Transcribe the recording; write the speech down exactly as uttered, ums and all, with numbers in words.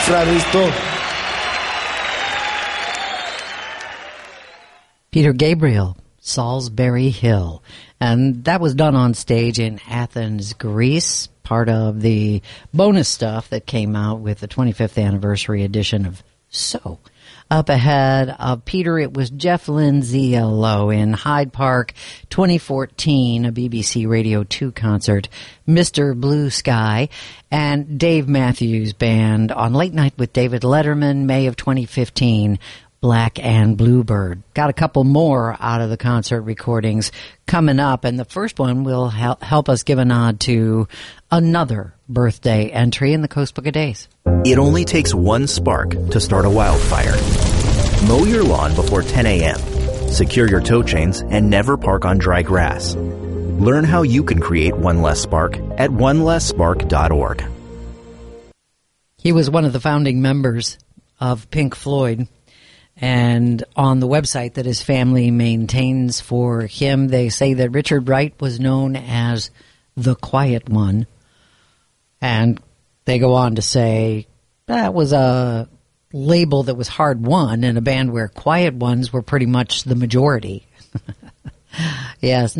Fra Risto. Peter Gabriel, Salisbury Hill. And that was done on stage in Athens, Greece, part of the bonus stuff that came out with the twenty-fifth anniversary edition of So. Up ahead of Peter, it was Jeff Lindsay-Lowe in Hyde Park, twenty fourteen, a B B C Radio two concert, Mister Blue Sky, and Dave Matthews Band on Late Night with David Letterman, May of twenty fifteen, Black and Bluebird. Got a couple more out of the concert recordings coming up, and the first one will hel- help us give a nod to another birthday entry in the Coast Book of Days. It only takes one spark to start a wildfire. Mow your lawn before ten a.m. Secure your tow chains and never park on dry grass. Learn how you can create one less spark at one less spark dot org. He was one of the founding members of Pink Floyd. And on the website that his family maintains for him, they say that Richard Wright was known as the Quiet One. And they go on to say that was a label that was hard won in a band where quiet ones were pretty much the majority. Yes.